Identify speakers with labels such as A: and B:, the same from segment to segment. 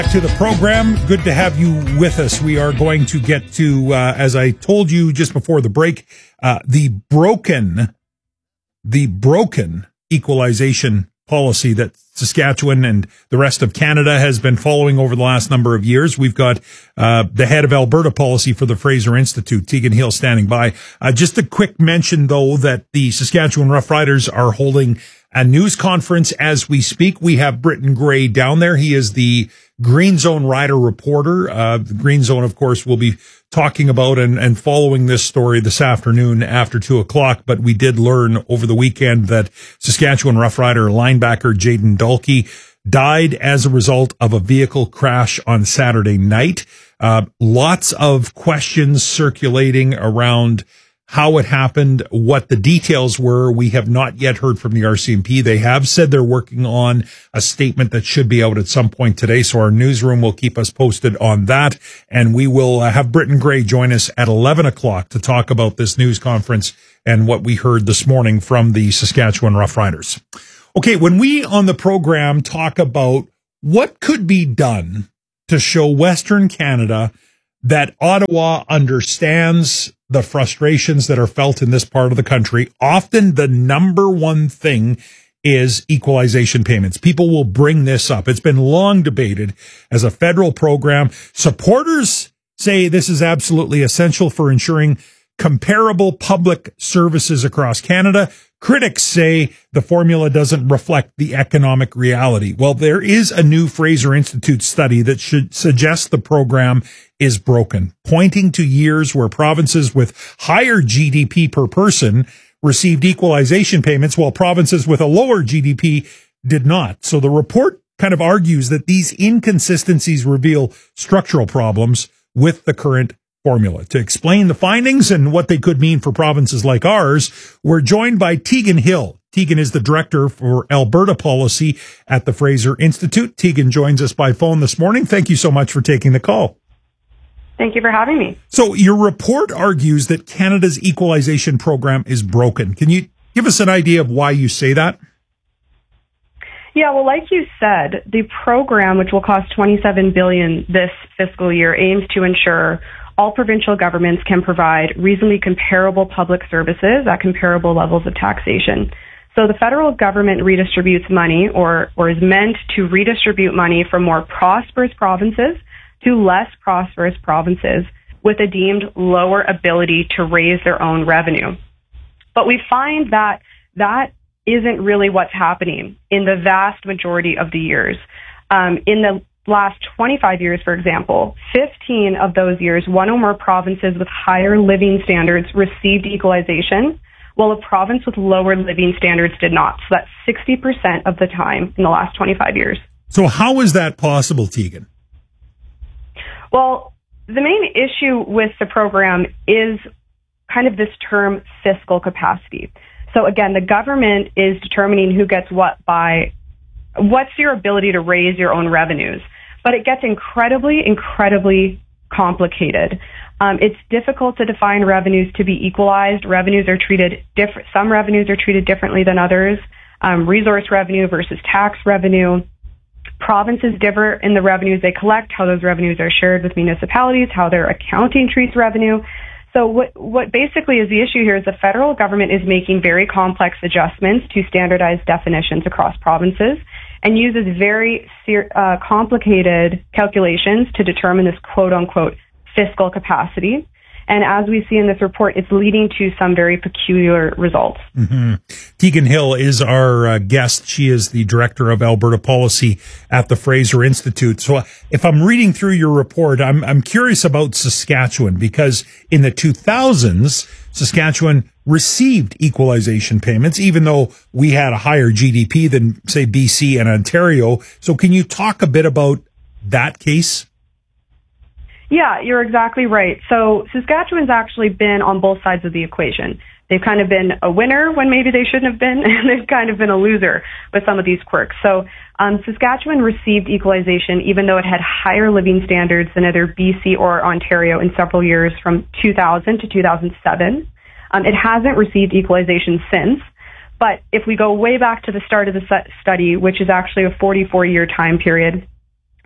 A: To the program. Good to have you with us. We are going to get to, as I told you just before the break, the broken equalization policy that Saskatchewan and the rest of Canada has been following over the last number of years. We've got the head of Alberta policy for the Fraser Institute, Tegan Hill, standing by. Just a quick mention, though, that the Saskatchewan Roughriders are holding a news conference as we speak. We have Britton Gray down there. He is the Green Zone Rider reporter. The Green Zone, of course, will be talking about and following this story this afternoon after 2:00. But we did learn over the weekend that Saskatchewan Roughrider linebacker Jaden Dalkey died as a result of a vehicle crash on Saturday night. Lots of questions circulating around how it happened, what the details were. We have not yet heard from the RCMP. They have said they're working on a statement that should be out at some point today. So our newsroom will keep us posted on that. And we will have Britton Gray join us at 11:00 to talk about this news conference and what we heard this morning from the Saskatchewan Roughriders. Okay, when we on the program talk about what could be done to show Western Canada that Ottawa understands the frustrations that are felt in this part of the country, often the number one thing is equalization payments. People will bring this up. It's been long debated as a federal program. Supporters say this is absolutely essential for ensuring comparable public services across Canada. Critics say the formula doesn't reflect the economic reality. Well, there is a new Fraser Institute study that should suggest the program is broken, pointing to years where provinces with higher GDP per person received equalization payments while provinces with a lower GDP did not. So the report kind of argues that these inconsistencies reveal structural problems with the current formula. To explain the findings and what they could mean for provinces like ours, we're joined by Tegan Hill. Tegan is the director for Alberta policy at the Fraser Institute. Tegan joins us by phone this morning. Thank you so much for taking the call.
B: Thank you for having me.
A: So your report argues that Canada's equalization program is broken. Can you give us an idea of why you say that?
B: Yeah, well, like you said, the program, which will cost $27 billion this fiscal year, aims to ensure all provincial governments can provide reasonably comparable public services at comparable levels of taxation. So the federal government redistributes money or is meant to redistribute money from more prosperous provinces to less prosperous provinces with a deemed lower ability to raise their own revenue. But we find that that isn't really what's happening in the vast majority of the years. In the last 25 years, for example, 15 of those years, one or more provinces with higher living standards received equalization, while a province with lower living standards did not. So that's 60% of the time in the last 25 years.
A: So how is that possible, Tegan?
B: Well, the main issue with the program is kind of this term fiscal capacity. So again, the government is determining who gets what by what's your ability to raise your own revenues. But it gets incredibly complicated. It's difficult to define revenues to be equalized. Revenues are treated different. Some revenues are treated differently than others. Resource revenue versus tax revenue. Provinces differ in the revenues they collect, how those revenues are shared with municipalities, how their accounting treats revenue. So what basically is the issue here is the federal government is making very complex adjustments to standardized definitions across provinces and uses very complicated calculations to determine this quote-unquote fiscal capacity. And as we see in this report, it's leading to some very peculiar results. Mm-hmm.
A: Tegan Hill is our guest. She is the director of Alberta policy at the Fraser Institute. So if I'm reading through your report, I'm curious about Saskatchewan, because in the 2000s, Saskatchewan received equalization payments, even though we had a higher GDP than, say, BC and Ontario. So can you talk a bit about that case?
B: Yeah, you're exactly right. So Saskatchewan's actually been on both sides of the equation. They've kind of been a winner when maybe they shouldn't have been, and they've kind of been a loser with some of these quirks. So Saskatchewan received equalization even though it had higher living standards than either BC or Ontario in several years from 2000 to 2007. It hasn't received equalization since. But if we go way back to the start of the study, which is actually a 44-year time period,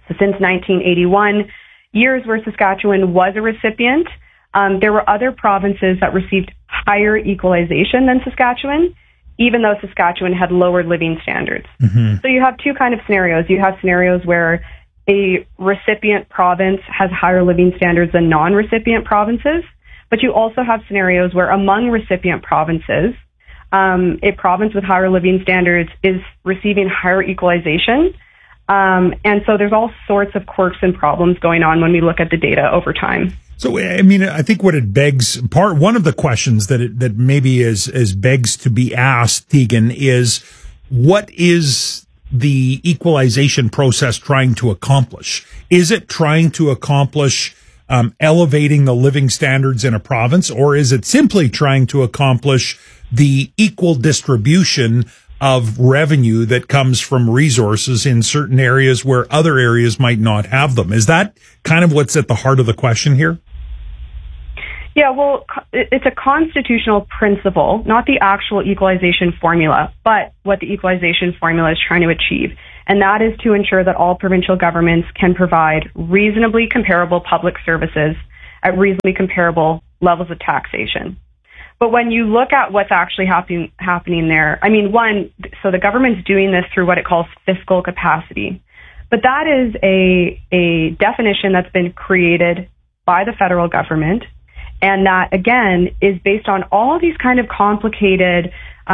B: So since 1981, years where Saskatchewan was a recipient, there were other provinces that received higher equalization than Saskatchewan, even though Saskatchewan had lower living standards. Mm-hmm. So you have two kind of scenarios. You have scenarios where a recipient province has higher living standards than non-recipient provinces, but you also have scenarios where among recipient provinces, a province with higher living standards is receiving higher equalization. And so there's all sorts of quirks and problems going on when we look at the data over time.
A: So, I mean, I think what it begs, one of the questions that maybe is begs to be asked, Tegan, is what is the equalization process trying to accomplish? Is it trying to accomplish elevating the living standards in a province, or is it simply trying to accomplish the equal distribution of revenue that comes from resources in certain areas where other areas might not have them? Is that kind of what's at the heart of the question here?
B: Yeah, well, it's a constitutional principle, not the actual equalization formula, but what the equalization formula is trying to achieve. And that is to ensure that all provincial governments can provide reasonably comparable public services at reasonably comparable levels of taxation. But when you look at what's actually happening there, I mean, so the government's doing this through what it calls fiscal capacity. But that is a definition that's been created by the federal government. And that, again, is based on all these kind of complicated,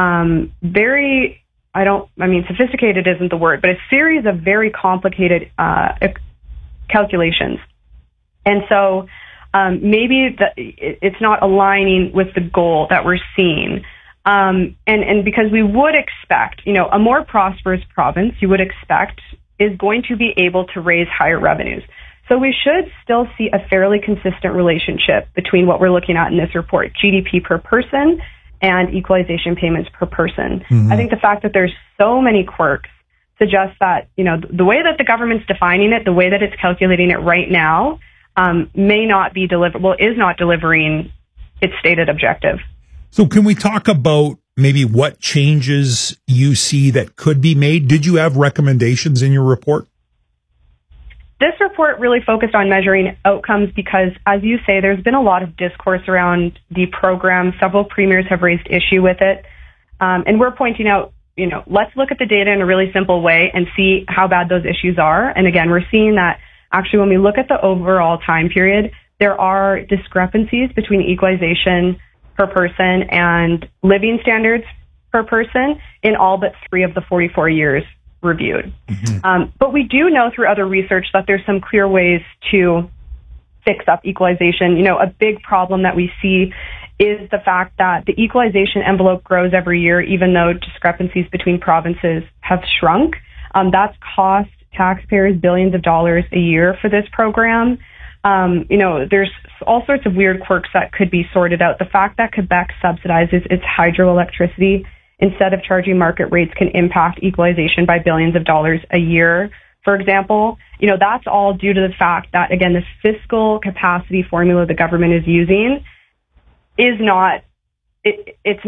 B: sophisticated isn't the word, but a series of very complicated calculations. And so maybe it's not aligning with the goal that we're seeing. And because we would expect, a more prosperous province, you would expect, is going to be able to raise higher revenues. So we should still see a fairly consistent relationship between what we're looking at in this report, GDP per person and equalization payments per person. Mm-hmm. I think the fact that there's so many quirks suggests that, the way that the government's defining it, the way that it's calculating it right now, may not be is not delivering its stated objective.
A: So can we talk about maybe what changes you see that could be made? Did you have recommendations in your report?
B: This report really focused on measuring outcomes because, as you say, there's been a lot of discourse around the program. Several premiers have raised issue with it. And we're pointing out, let's look at the data in a really simple way and see how bad those issues are. And again, we're seeing that actually when we look at the overall time period, there are discrepancies between equalization per person and living standards per person in all but 3 of the 44 years reviewed. Mm-hmm. But we do know through other research that there's some clear ways to fix up equalization. A big problem that we see is the fact that the equalization envelope grows every year, even though discrepancies between provinces have shrunk. That's cost taxpayers billions of dollars a year for this program. There's all sorts of weird quirks that could be sorted out. The fact that Quebec subsidizes its hydroelectricity instead of charging market rates can impact equalization by billions of dollars a year, for example. That's all due to the fact that, again, this fiscal capacity formula the government is using is it's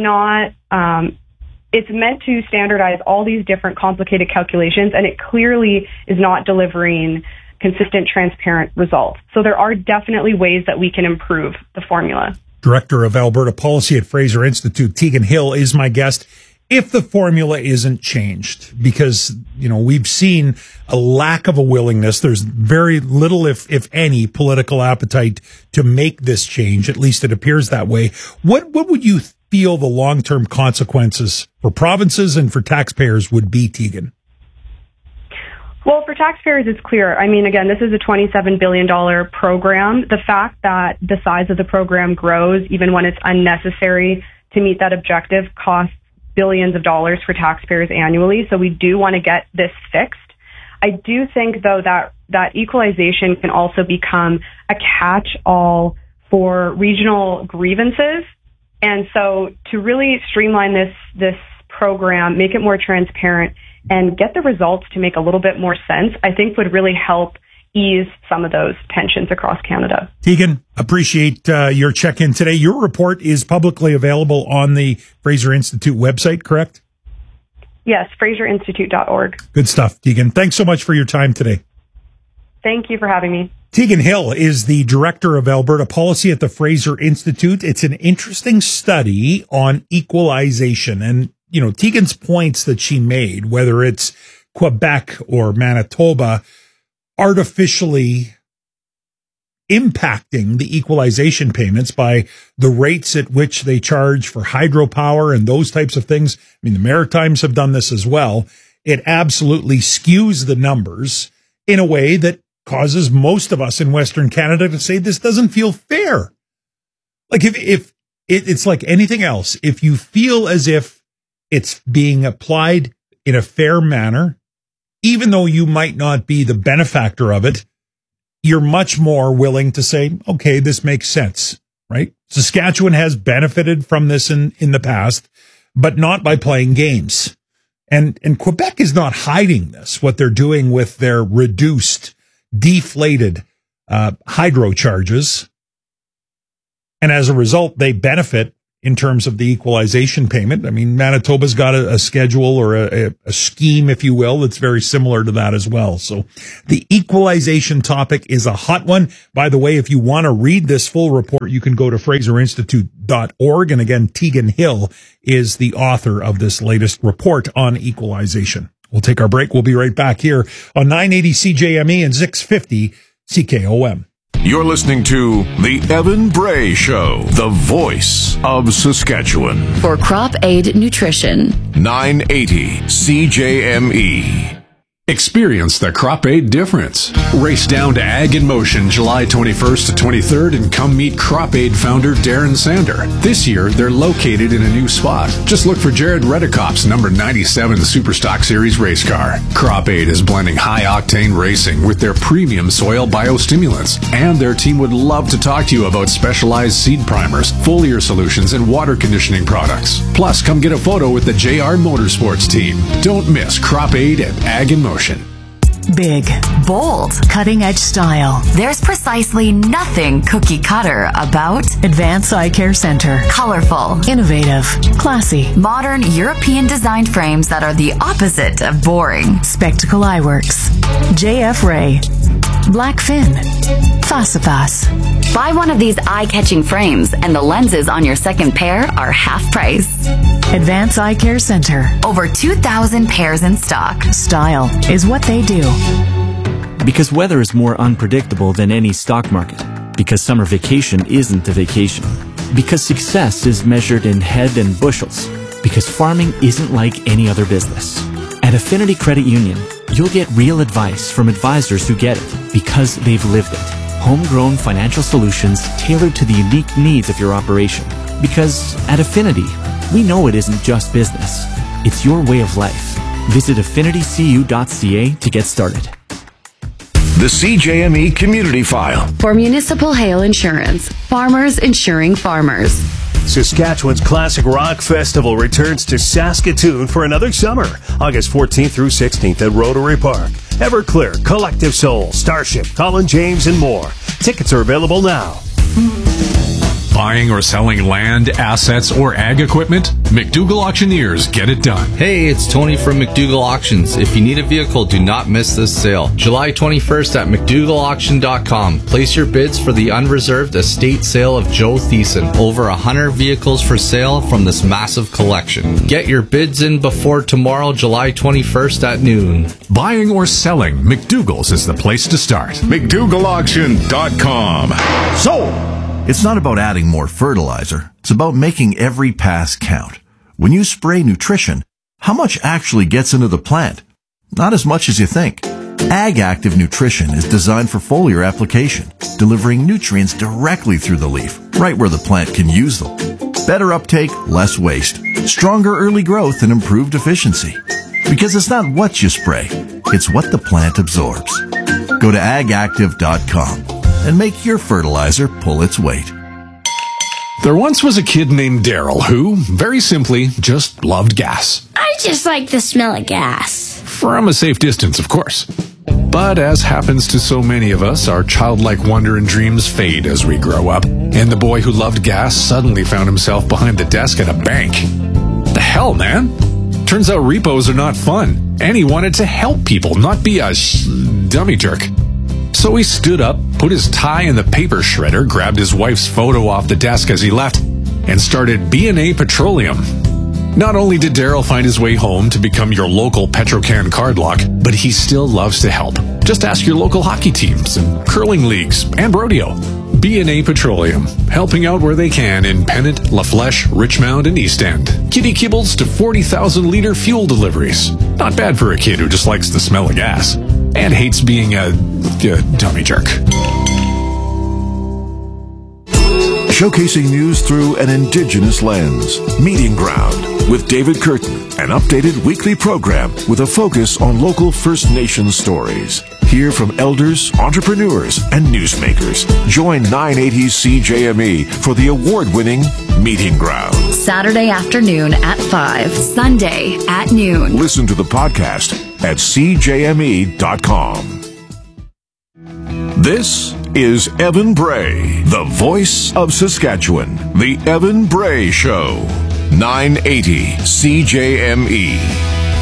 B: meant to standardize all these different complicated calculations, and it clearly is not delivering consistent, transparent results. So there are definitely ways that we can improve the formula.
A: Director of Alberta Policy at Fraser Institute, Tegan Hill, is my guest. If the formula isn't changed, because, we've seen a lack of a willingness, there's very little, if any, political appetite to make this change, at least it appears that way. What would you feel the long-term consequences for provinces and for taxpayers would be, Tegan?
B: Well, for taxpayers, it's clear. I mean, again, this is a $27 billion program. The fact that the size of the program grows, even when it's unnecessary to meet that objective, costs billions of dollars for taxpayers annually. So we do want to get this fixed. I do think, though, that equalization can also become a catch-all for regional grievances. And so to really streamline this program, make it more transparent, and get the results to make a little bit more sense, I think would really help ease some of those tensions across Canada.
A: Tegan, appreciate your check-in today. Your report is publicly available on the Fraser Institute website, correct?
B: Yes, FraserInstitute.org.
A: Good stuff, Tegan. Thanks so much for your time today.
B: Thank you for having me.
A: Tegan Hill is the director of Alberta policy at the Fraser Institute. It's an interesting study on equalization. And, you know, Tegan's points that she made, whether it's Quebec or Manitoba, artificially impacting the equalization payments by the rates at which they charge for hydropower and those types of things. I mean, the Maritimes have done this as well. It absolutely skews the numbers in a way that causes most of us in Western Canada to say this doesn't feel fair. Like if it's like anything else, if you feel as if it's being applied in a fair manner, even though you might not be the benefactor of it, you're much more willing to say, okay, this makes sense, right? Saskatchewan has benefited from this in the past, but not by playing games. And Quebec is not hiding this, what they're doing with their reduced, deflated hydro charges. And as a result, they benefit in terms of the equalization payment. I mean, Manitoba's got a schedule or a scheme, if you will, that's very similar to that as well. So the equalization topic is a hot one. By the way, if you want to read this full report, you can go to FraserInstitute.org. And again, Tegan Hill is the author of this latest report on equalization. We'll take our break. We'll be right back here on 980 CJME and 650 CKOM.
C: You're listening to The Evan Bray Show, the voice of Saskatchewan.
D: For Crop Aid Nutrition.
C: 980 CJME.
E: Experience the Crop Aid difference. Race down to Ag in Motion July 21st to 23rd and come meet Crop Aid founder Darren Sander. This year, they're located in a new spot. Just look for Jared Redekop's number 97 Superstock Series race car. Crop Aid is blending high-octane racing with their premium soil biostimulants. And their team would love to talk to you about specialized seed primers, foliar solutions, and water conditioning products. Plus, come get a photo with the JR Motorsports team. Don't miss Crop Aid at Ag in Motion.
F: Big, bold, cutting-edge style.
D: There's precisely nothing cookie cutter about
F: Advance Eye Care Center.
D: Colorful,
F: Innovative, classy,
D: modern European designed frames that are the opposite of boring.
F: Spectacle Eyeworks, JF Ray, Blackfin, Facipas.
D: Buy one of these eye-catching frames and the lenses on your second pair are half price.
F: Advance Eye Care Center.
D: Over 2,000 pairs in stock.
F: Style is what they do.
G: Because weather is more unpredictable than any stock market. Because summer vacation isn't a vacation. Because success is measured in head and bushels. Because farming isn't like any other business. At Affinity Credit Union, you'll get real advice from advisors who get it because they've lived it. Homegrown financial solutions tailored to the unique needs of your operation. Because at Affinity, we know it isn't just business. It's your way of life. Visit affinitycu.ca to get started.
C: The CJME Community File.
D: For municipal hail insurance, farmers insuring farmers.
H: Saskatchewan's Classic Rock Festival returns to Saskatoon for another summer, August 14th through 16th at Rotary Park. Everclear, Collective Soul, Starship, Colin James, and more. Tickets are available now.
E: Buying or selling land, assets, or ag equipment? McDougall Auctioneers get it done.
I: Hey, it's Tony from McDougall Auctions. If you need a vehicle, do not miss this sale. July 21st at McDougallAuction.com. Place your bids for the unreserved estate sale of Joe Thiessen. Over 100 vehicles for sale from this massive collection. Get your bids in before tomorrow, July 21st at noon.
E: Buying or selling, McDougall's is the place to start.
C: McDougallAuction.com.
H: Sold!
J: It's not about adding more fertilizer. It's about making every pass count. When you spray nutrition, how much actually gets into the plant? Not as much as you think. Ag Active Nutrition is designed for foliar application, delivering nutrients directly through the leaf, right where the plant can use them. Better uptake, less waste, stronger early growth, and improved efficiency. Because it's not what you spray, it's what the plant absorbs. Go to agactive.com. and make your fertilizer pull its weight.
E: There once was a kid named Daryl who, very simply, just loved gas.
K: I just like the smell of gas.
E: From a safe distance, of course. But as happens to so many of us, our childlike wonder and dreams fade as we grow up. And the boy who loved gas suddenly found himself behind the desk at a bank. The hell, man? Turns out repos are not fun. And he wanted to help people, not be a dummy jerk. So he stood up, put his tie in the paper shredder, grabbed his wife's photo off the desk as he left, and started B&A Petroleum. Not only did Daryl find his way home to become your local Petrocan card lock, but he still loves to help. Just ask your local hockey teams and curling leagues and rodeo. B&A Petroleum, helping out where they can in Pennant, La Flèche, Richmond, and East End. Kitty kibbles to 40,000-liter fuel deliveries. Not bad for a kid who just likes the smell of gas and hates being a dummy jerk.
C: Showcasing news through an Indigenous lens. Meeting Ground with David Curtin, an updated weekly program with a focus on local First Nations stories. Hear from elders, entrepreneurs, and newsmakers. Join 980 CJME for the award-winning Meeting Ground.
D: Saturday afternoon at 5, Sunday at noon.
C: Listen to the podcast at cjme.com. This is Evan Bray, the voice of Saskatchewan. The Evan Bray Show. 980 CJME.